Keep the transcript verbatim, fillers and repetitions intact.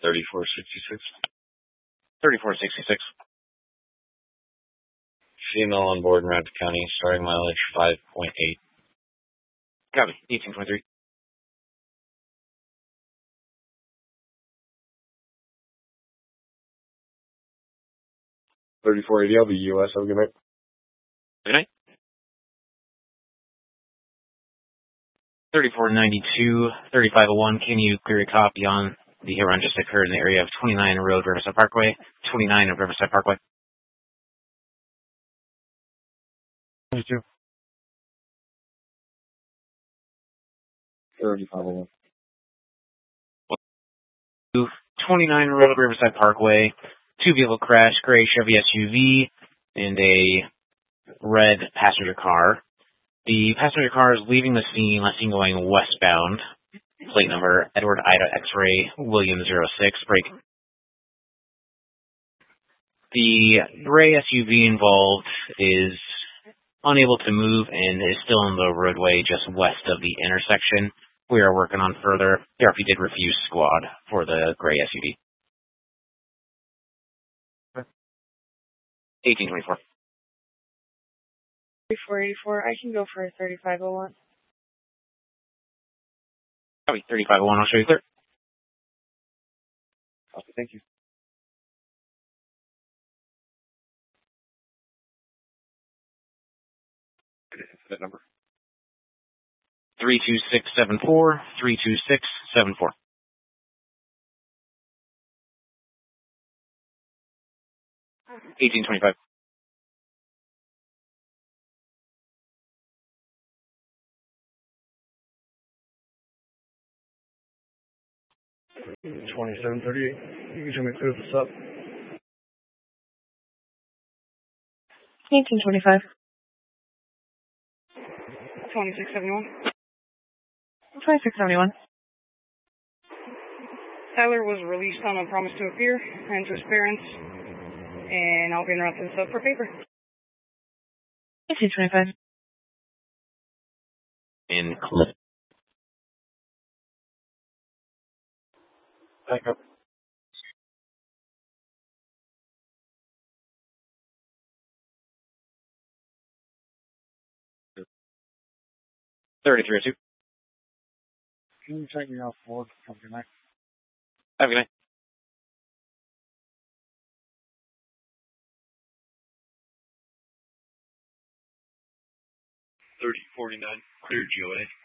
thirty-four sixty-six. thirty-four sixty-six. Female on board in Rapid County, starting mileage five point eight. Copy. eighteen twenty-three. thirty-four eighty, I'll be U S. Have a good night. Good night. thirty-four ninety-two, thirty-five oh one, can you clear a copy on the hit run just occurred in the area of twenty-nine Road, Riverside Parkway, twenty-nine of Riverside Parkway? twenty-two. thirty-five oh one. twenty-nine Road, Riverside Parkway, two vehicle crash, gray Chevy S U V, and a red passenger car. The passenger car is leaving the scene, last seen going westbound. Plate number, Edward Ida X-ray, William zero six, break. The gray S U V involved is unable to move and is still on the roadway just west of the intersection. We are working on further. The R P did refuse squad for the gray S U V. eighteen twenty-four. thirty-four eighty-four, I can go for thirty-five oh one. Copy, thirty-five oh one, I'll show you clear. Okay, thank you. That number. three two six seven four, three two six seven four. eighteen twenty-five. twenty-seven thirty-eight. You can tell me to clear this up. eighteen twenty-five. twenty-six seventy-one. twenty-six seventy-one. Tyler was released on a promise to appear and to his parents, and I'll be interrupting this up for paper. eighteen twenty-five. In Cliff. Back up. thirty-three oh two. Can you take me off board? Have a good night. Have a good night. thirty forty-nine, clear G O A.